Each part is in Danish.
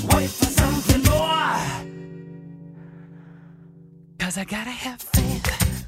Wait for something more. 'Cause I gotta have faith.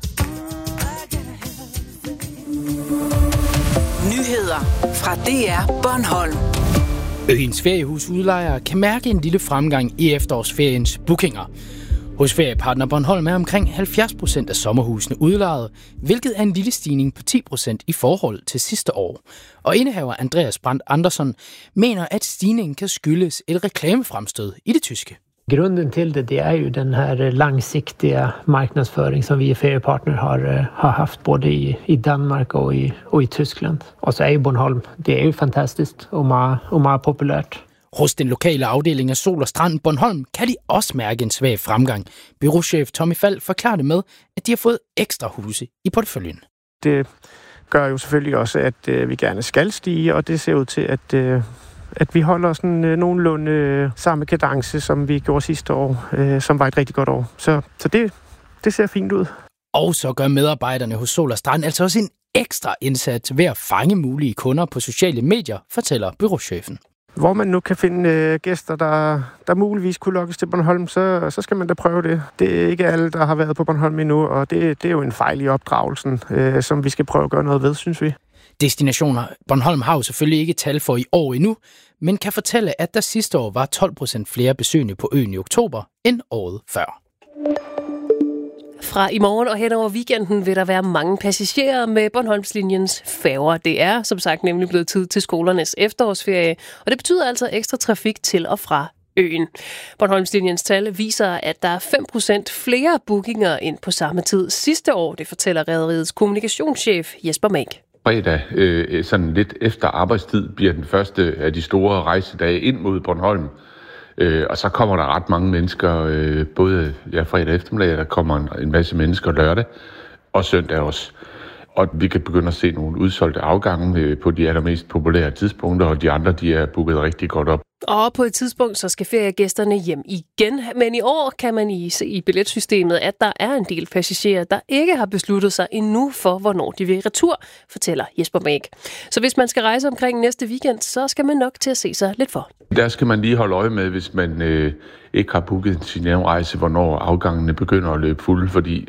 Nyheder fra DR Bornholm. Øens feriehusudlejere kan mærke en lille fremgang i efterårsferiens bookinger. Hos feriepartner Bornholm er omkring 70% af sommerhusene udlejet, hvilket er en lille stigning på 10% i forhold til sidste år. Og indehaver Andreas Brandt Andersson mener, at stigningen kan skyldes et reklamefremstød i det tyske. Grunden til det er jo den her langsigtige marknadsføring, som vi i feriepartner har haft både i Danmark og i Tyskland. Og så er jo Bornholm, det er jo fantastisk og meget populært. Hos den lokale afdeling af Sol og Strand Bornholm kan de også mærke en svag fremgang. Bureauchef Tommy Fald forklarer det med, at de har fået ekstra huse i porteføljen. Det gør jo selvfølgelig også, at vi gerne skal stige, og det ser ud til, at vi holder sådan nogenlunde samme kadence, som vi gjorde sidste år, som var et rigtig godt år. Så det ser fint ud. Og så gør medarbejderne hos Sol og Strand altså også en ekstra indsats ved at fange mulige kunder på sociale medier, fortæller bureauchefen. Hvor man nu kan finde gæster, der muligvis kunne lokkes til Bornholm, så skal man da prøve det. Det er ikke alle, der har været på Bornholm endnu, og det er jo en fejl i opdragelsen, som vi skal prøve at gøre noget ved, synes vi. Destinationer Bornholm har jo selvfølgelig ikke tal for i år endnu, men kan fortælle, at der sidste år var 12% flere besøgende på øen i oktober end året før. Fra i morgen og hen over weekenden vil der være mange passagerer med Bornholmslinjens færger. Det er som sagt nemlig blevet tid til skolernes efterårsferie, og det betyder altså ekstra trafik til og fra øen. Bornholmslinjens tal viser, at der er 5% flere bookinger end på samme tid sidste år, det fortæller rederiets kommunikationschef Jesper Mæk. Fredag, sådan lidt efter arbejdstid, bliver den første af de store rejsedage ind mod Bornholm. Og så kommer der ret mange mennesker, både fredag eftermiddag, der kommer en masse mennesker lørdag og søndag også. Og vi kan begynde at se nogle udsolgte afgange på de allermest populære tidspunkter, og de andre, de er booket rigtig godt op. Og på et tidspunkt, så skal feriegæsterne hjem igen. Men i år kan man se i billetsystemet, at der er en del passagerer, der ikke har besluttet sig endnu for, hvornår de vil retur, fortæller Jesper Mæk. Så hvis man skal rejse omkring næste weekend, så skal man nok til at se sig lidt for. Der skal man lige holde øje med, hvis man ikke har booket sin hjemrejse, hvornår afgangene begynder at løbe fulde, fordi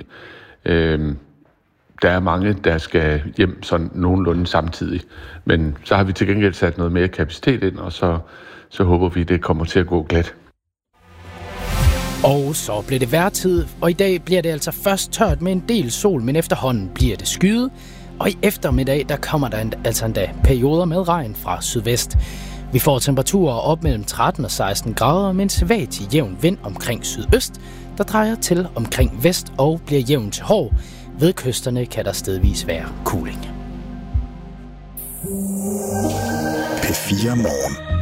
der er mange, der skal hjem sådan nogenlunde samtidig. Men så har vi til gengæld sat noget mere kapacitet ind, og så håber vi, det kommer til at gå glat. Og så bliver det vejrtid, og i dag bliver det altså først tørt med en del sol, men efterhånden bliver det skyet. Og i eftermiddag, der kommer der altså endda perioder med regn fra sydvest. Vi får temperaturer op mellem 13 og 16 grader, med en svag til jævn vind omkring sydøst, der drejer til omkring vest og bliver jævn til hård. Ved kysterne kan der stedvis være kuling. P4 Morgen.